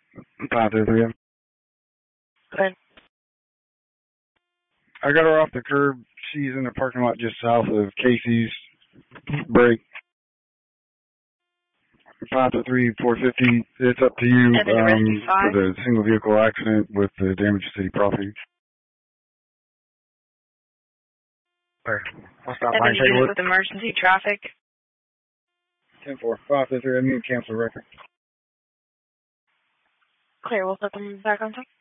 533. Good. I got her off the curb. She's in the parking lot just south of Casey's. Break. 523 450. It's up to you for the single vehicle accident with the damage to city property. Alright, I'll stop by and take a look. With emergency traffic. 10-4. 533. I need to cancel the record. Clear. We'll put them back on top.